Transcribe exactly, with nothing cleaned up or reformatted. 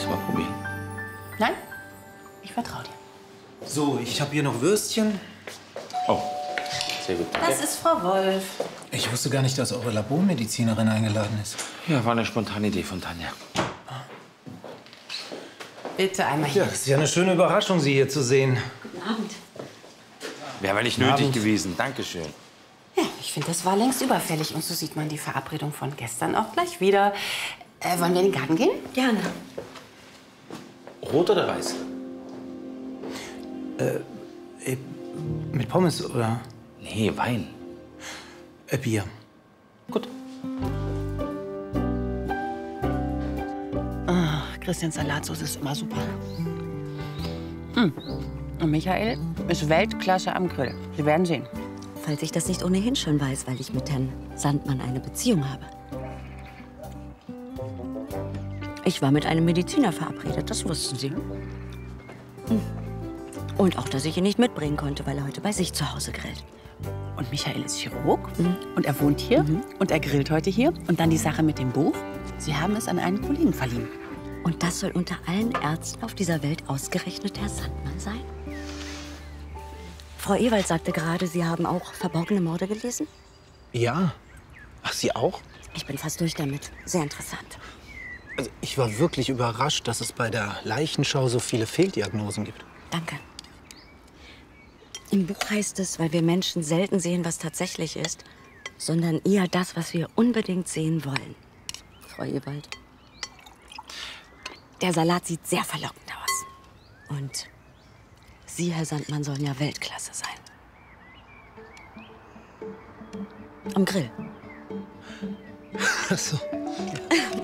mal probieren. Nein, ich vertraue dir. So, ich habe hier noch Würstchen. Oh, sehr gut. Danke. Das ist Frau Wolf. Ich wusste gar nicht, dass eure Labormedizinerin eingeladen ist. Ja, war eine spontane Idee von Tanja. Bitte einmal hier. Ja, es ist ja eine schöne Überraschung, Sie hier zu sehen. Guten Abend. Wäre aber nicht Guten nötig Abend. gewesen. Dankeschön. Ja, ich finde, das war längst überfällig. Und so sieht man die Verabredung von gestern auch gleich wieder. Äh, wollen wir in den Garten gehen? Gerne. Rot oder weiß? Äh, mit Pommes oder Nee, Wein. äh, Bier? Gut. Christians Salatsauce ist immer super. Hm. Und Michael ist Weltklasse am Grill. Sie werden sehen. Falls ich das nicht ohnehin schon weiß, weil ich mit Herrn Sandmann eine Beziehung habe. Ich war mit einem Mediziner verabredet, das wussten Sie. Hm. Und auch, dass ich ihn nicht mitbringen konnte, weil er heute bei sich zu Hause grillt. Und Michael ist Chirurg und er wohnt hier und er grillt heute hier. Und dann die Sache mit dem Buch. Sie haben es an einen Kollegen verliehen. Und das soll unter allen Ärzten auf dieser Welt ausgerechnet Herr Sandmann sein? Frau Ewald sagte gerade, Sie haben auch verborgene Morde gelesen? Ja. Ach, Sie auch? Ich bin fast durch damit. Sehr interessant. Also, ich war wirklich überrascht, dass es bei der Leichenschau so viele Fehldiagnosen gibt. Danke. Im Buch heißt es, weil wir Menschen selten sehen, was tatsächlich ist, sondern eher das, was wir unbedingt sehen wollen. Frau Ewald. Der Salat sieht sehr verlockend aus. Und Sie, Herr Sandmann, sollen ja Weltklasse sein. Am Grill. Ach so. Ja.